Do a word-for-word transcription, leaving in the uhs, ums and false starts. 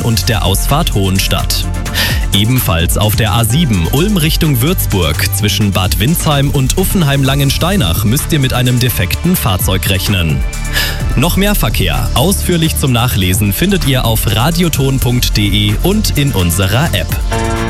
und der Ausfahrt Hohenstadt. Ebenfalls auf der A sieben Ulm Richtung Würzburg zwischen Bad Windsheim und Uffenheim-Langensteinach müsst ihr mit einem defekten Fahrzeug rechnen. Noch mehr Verkehr, ausführlich zum Nachlesen, findet ihr auf radioton punkt de und in unserer App.